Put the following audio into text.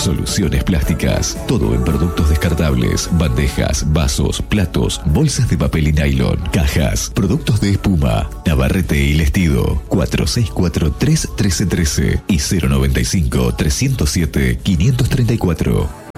Soluciones plásticas. Todo en productos descartables. Bandejas, vasos, platos, bolsas de papel y nylon, cajas, productos de espuma. Navarrete y Lestido. 4643-1313 y 095-307-534.